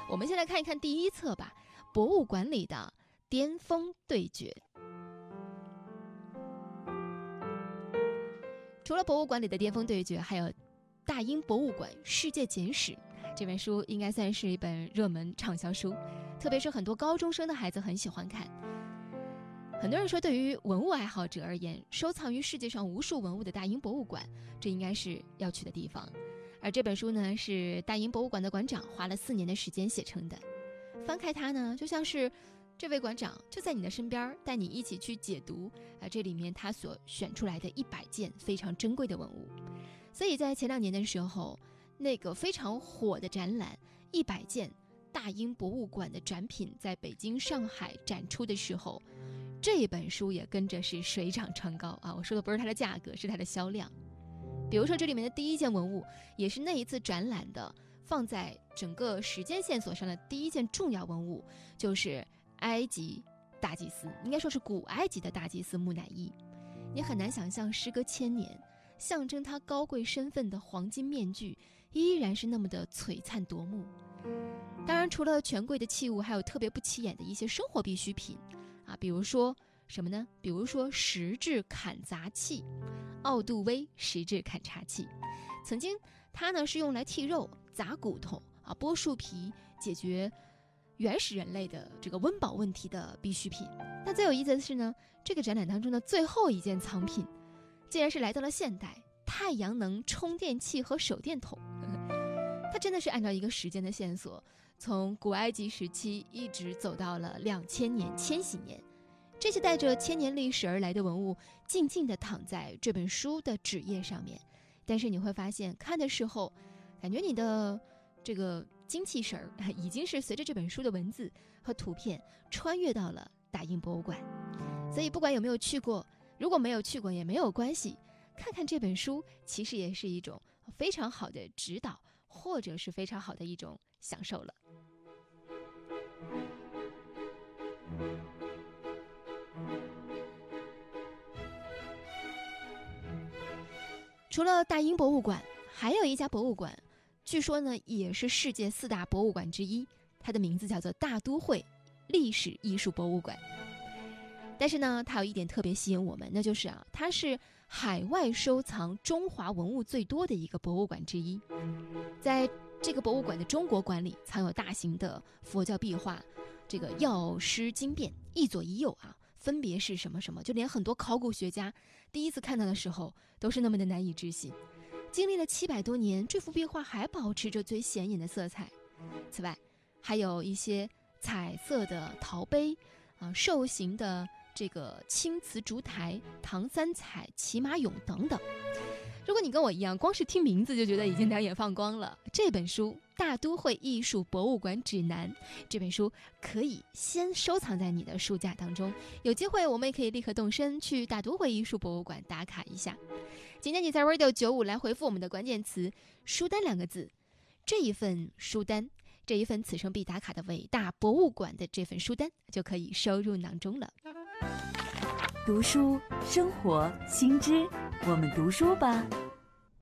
我们先来看一看第一册吧，博物馆里的巅峰对决。除了博物馆里的巅峰对决，还有大英博物馆世界简史，这本书应该算是一本热门畅销书，特别是很多高中生的孩子很喜欢看。很多人说，对于文物爱好者而言，收藏于世界上无数文物的大英博物馆，这应该是要去的地方。而这本书呢，是大英博物馆的馆长花了4年的时间写成的。翻开它呢，就像是这位馆长就在你的身边，带你一起去解读这里面他所选出来的100件非常珍贵的文物。所以在前2年的时候，那个非常火的展览100件大英博物馆的展品在北京、上海展出的时候，这本书也跟着是水涨船高啊！我说的不是它的价格，是它的销量。比如说这里面的第1件文物，也是那一次展览的放在整个时间线索上的第1件重要文物，就是埃及大祭司，应该说是古埃及的大祭司木乃伊。你很难想象，时隔1000年，象征他高贵身份的黄金面具依然是那么的璀璨夺目。当然，除了权贵的器物，还有特别不起眼的一些生活必需品啊，比如说什么呢？比如说石质砍砸器，奥杜威石质砍茶器。曾经它呢是用来剔肉、砸骨头啊、剥树皮，解决原始人类的这个温饱问题的必需品。那最有意思的是呢，这个展览当中的最后1件藏品，竟然是来到了现代，太阳能充电器和手电筒。它真的是按照一个时间的线索，从古埃及时期一直走到了2000年、千禧年。这些带着1000年历史而来的文物，静静地躺在这本书的纸页上面。但是你会发现，看的时候，感觉你的这个精气神儿已经是随着这本书的文字和图片穿越到了大英博物馆。所以不管有没有去过，如果没有去过也没有关系，看看这本书其实也是一种非常好的指导，或者是非常好的一种享受了。除了大英博物馆，还有一家博物馆，据说呢也是世界4大博物馆之一，它的名字叫做大都会历史艺术博物馆。但是呢，它有一点特别吸引我们，那就是它是海外收藏中华文物最多的一个博物馆之一。在这个博物馆的中国馆里，藏有大型的佛教壁画，这个药师经变一左一右分别是什么什么，就连很多考古学家第一次看到的时候都是那么的难以置信。经历了700多年，这幅壁画还保持着最显眼的色彩。此外，还有一些彩色的陶杯兽形的这个青瓷烛台、唐三彩、骑马俑等等。如果你跟我一样，光是听名字就觉得已经两眼放光了，这本书《大都会艺术博物馆指南》，这本书可以先收藏在你的书架当中，有机会我们也可以立刻动身去大都会艺术博物馆打卡一下。今天你在 Radio95 来回复我们的关键词书单2个字，这一份书单，这一份此生必打卡的伟大博物馆的这份书单就可以收入囊中了。 读书生活新知，我们读书吧。